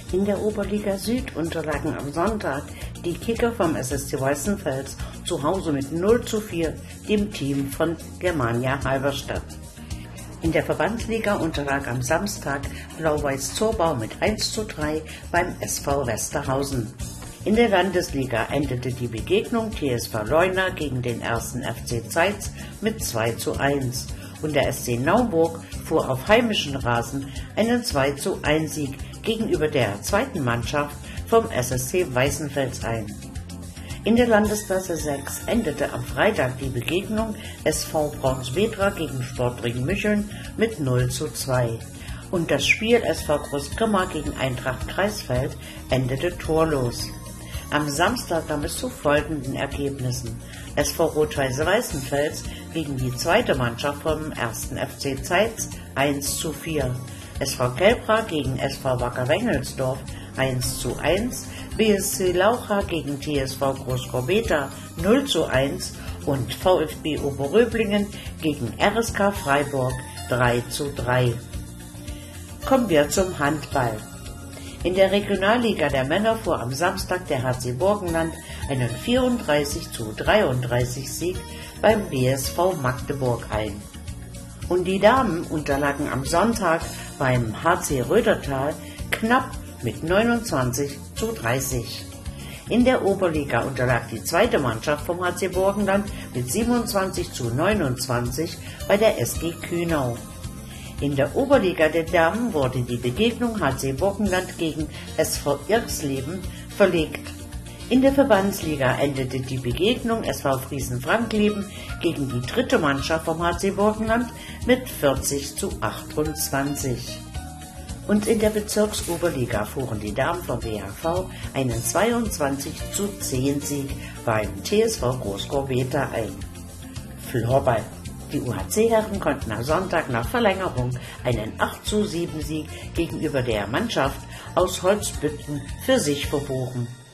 In der Oberliga Süd unterlagen am Sonntag die Kicker vom SSC Weißenfels zu Hause mit 0:4 dem Team von Germania Halberstadt. In der Verbandsliga unterlag am Samstag Blau-Weiß Zorbau mit 1:3 beim SV Westerhausen. In der Landesliga endete die Begegnung TSV Leuna gegen den 1. FC Zeitz mit 2:1 und der SC Naumburg fuhr auf heimischen Rasen einen 2:1 Sieg gegenüber der zweiten Mannschaft vom SSC Weißenfels ein. In der Landesklasse 6 endete am Freitag die Begegnung SV Braunsvedra gegen Sportring Mücheln mit 0:2 und das Spiel SV Großgrimma gegen Eintracht Kreisfeld endete torlos. Am Samstag kam es zu folgenden Ergebnissen: SV Rot-Weiß Weißenfels gegen die zweite Mannschaft vom 1. FC Zeitz 1:4, SV Kelbra gegen SV Wacker Wengelsdorf 1:1, BSC Laucha gegen TSV Großgorbeta 0:1 und VfB Oberröblingen gegen RSK Freiburg 3:3. Kommen wir zum Handball. In der Regionalliga der Männer fuhr am Samstag der HC Burgenland einen 34:33 Sieg beim BSV Magdeburg ein. Und die Damen unterlagen am Sonntag beim HC Rödertal knapp mit 29:30. In der Oberliga unterlag die zweite Mannschaft vom HC Burgenland mit 27:29 bei der SG Kühnau. In der Oberliga der Damen wurde die Begegnung HC Burgenland gegen SV Irxleben verlegt. In der Verbandsliga endete die Begegnung SV Friesen-Frankleben gegen die dritte Mannschaft vom HC Burgenland mit 40:28. Und in der Bezirksoberliga fuhren die Damen vom BHV einen 22:10 Sieg beim TSV Großgorbeta ein. Floorball. Die UHC-Herren konnten am Sonntag nach Verlängerung einen 8:7 Sieg gegenüber der Mannschaft aus Holzbütten für sich verbuchen.